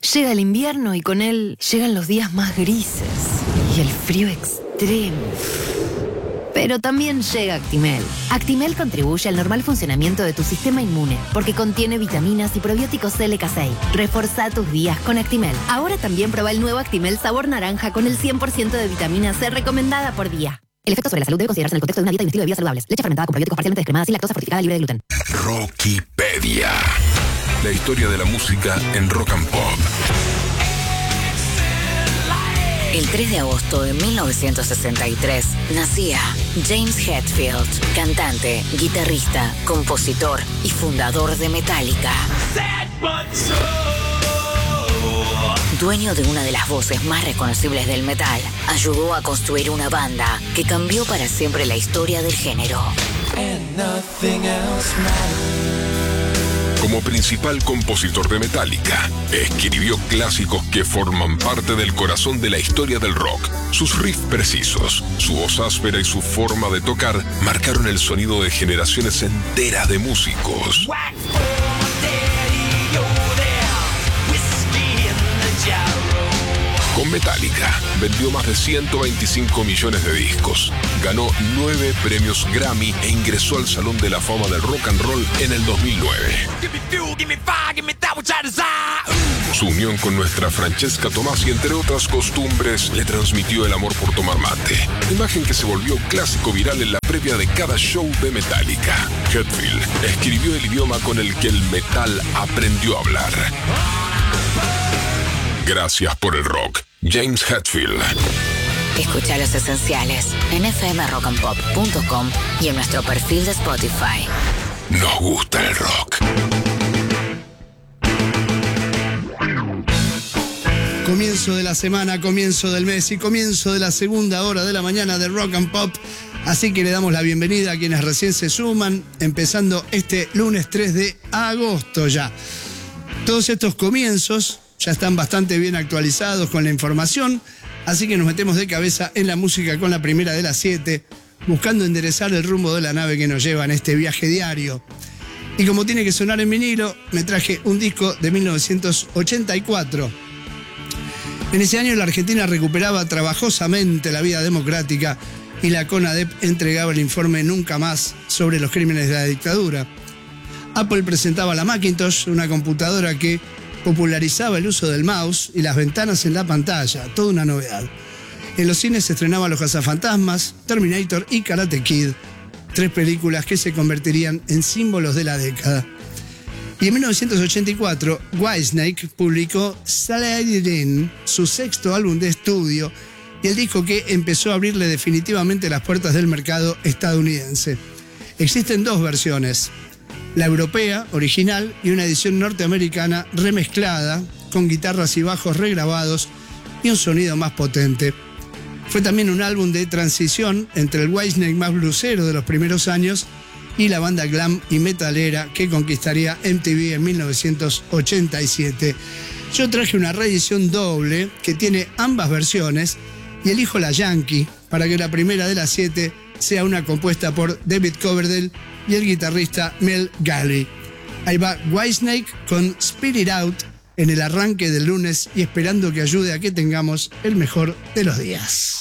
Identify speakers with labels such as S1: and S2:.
S1: Llega el invierno y con él llegan los días más grises y el frío extremo. Pero también llega Actimel. Actimel contribuye al normal funcionamiento de tu sistema inmune porque contiene vitaminas y probióticos LK6. Reforzá tus días con Actimel. Ahora también prueba el nuevo Actimel sabor naranja con el 100% de vitamina C recomendada por día. El efecto sobre la salud debe considerarse en el contexto de una dieta y un estilo de vida saludables. Leche fermentada con probióticos parcialmente descremadas sin lactosa fortificada libre de gluten.
S2: Rockipedia. La historia de la música en rock and pop.
S3: El 3 de agosto de 1963 nacía James Hetfield, cantante, guitarrista, compositor y fundador de Metallica. Dueño de una de las voces más reconocibles del metal, ayudó a construir una banda que cambió para siempre la historia del género.
S2: Como principal compositor de Metallica, escribió clásicos que forman parte del corazón de la historia del rock. Sus riffs precisos, su voz áspera y su forma de tocar marcaron el sonido de generaciones enteras de músicos. Con Metallica, vendió más de 125 millones de discos, ganó 9 premios Grammy e ingresó al Salón de la Fama del Rock and Roll en el 2009. Su unión con nuestra Francesca Tomasi, entre otras costumbres, le transmitió el amor por tomar mate, imagen que se volvió clásico viral en la previa de cada show de Metallica. Hetfield escribió el idioma con el que el metal aprendió a hablar. Gracias por el rock, James Hetfield.
S3: Escucha Los Esenciales en fmrockandpop.com y en nuestro perfil de Spotify.
S2: Nos gusta el rock.
S4: Comienzo de la semana, comienzo del mes y comienzo de la segunda hora de la mañana de Rock and Pop. Así que le damos la bienvenida a quienes recién se suman, empezando este lunes 3 de agosto ya. Todos estos comienzos ya están bastante bien actualizados con la información, así que nos metemos de cabeza en la música con la primera de las 7, buscando enderezar el rumbo de la nave que nos lleva en este viaje diario. Y como tiene que sonar en vinilo, me traje un disco de 1984. En ese año la Argentina recuperaba trabajosamente la vida democrática y la CONADEP entregaba el informe Nunca Más sobre los crímenes de la dictadura. Apple presentaba la Macintosh, una computadora que popularizaba el uso del mouse y las ventanas en la pantalla, toda una novedad. En los cines se estrenaban Los Cazafantasmas, Terminator y Karate Kid, 3 películas que se convertirían en símbolos de la década. Y en 1984, Whitesnake publicó Slide, su 6º álbum de estudio y el disco que empezó a abrirle definitivamente las puertas del mercado estadounidense. Existen 2 versiones, la europea, original, y una edición norteamericana remezclada, con guitarras y bajos regrabados y un sonido más potente. Fue también un álbum de transición entre el Whitesnake más bluesero de los primeros años y la banda glam y metalera que conquistaría MTV en 1987. Yo traje una reedición doble que tiene ambas versiones y elijo la Yankee para que la primera de las 7 sea una compuesta por David Coverdale y el guitarrista Mel Galley. Ahí va Whitesnake con Spit It Out en el arranque del lunes y esperando que ayude a que tengamos el mejor de los días.